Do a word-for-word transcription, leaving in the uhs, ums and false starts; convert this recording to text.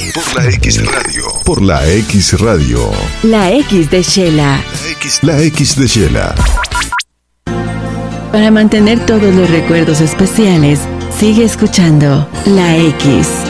Por la X Radio. Por la X Radio. La X de Shela. La X. La X de Shela. Para mantener todos los recuerdos especiales, sigue escuchando La X.